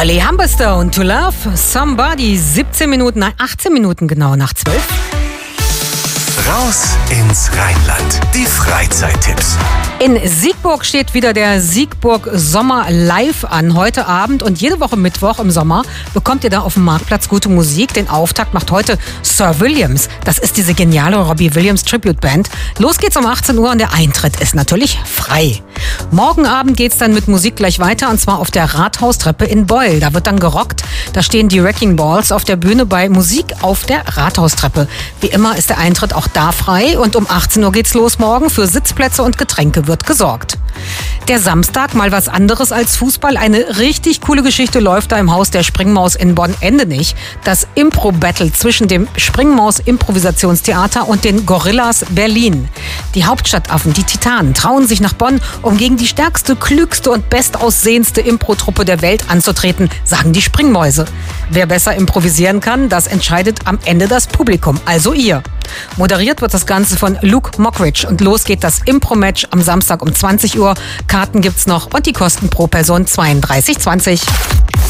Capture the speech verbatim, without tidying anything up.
Holly Humberstone, To Love Somebody, siebzehn Minuten, nein, achtzehn Minuten genau nach zwölf. Raus ins Rheinland. Die Freizeittipps. In Siegburg steht wieder der Siegburg Sommer Live an heute Abend und jede Woche Mittwoch im Sommer bekommt ihr da auf dem Marktplatz gute Musik. Den Auftakt macht heute Sir Williams. Das ist diese geniale Robbie Williams Tribute Band. Los geht's um achtzehn Uhr und der Eintritt ist natürlich frei. Morgen Abend geht's dann mit Musik gleich weiter und zwar auf der Rathaustreppe in Beul. Da wird dann gerockt. Da stehen die Wrecking Balls auf der Bühne bei Musik auf der Rathaustreppe. Wie immer ist der Eintritt auch da frei und um achtzehn Uhr geht's los morgen. Für Sitzplätze und Getränke wird gesorgt. Der Samstag, mal was anderes als Fußball. Eine richtig coole Geschichte läuft da im Haus der Springmaus in Bonn-Endenich. Das Impro-Battle zwischen dem Springmaus-Improvisationstheater und den Gorillas Berlin. Die Hauptstadtaffen, die Titanen, trauen sich nach Bonn, um gegen die stärkste, klügste und bestaussehendste Impro-Truppe der Welt anzutreten, sagen die Springmäuse. Wer besser improvisieren kann, das entscheidet am Ende das Publikum, also ihr. Moderiert wird das Ganze von Luke Mockridge und los geht das Impro-Match am Samstag um zwanzig Uhr. Karten gibt's noch und die kosten pro Person zweiunddreißig zwanzig.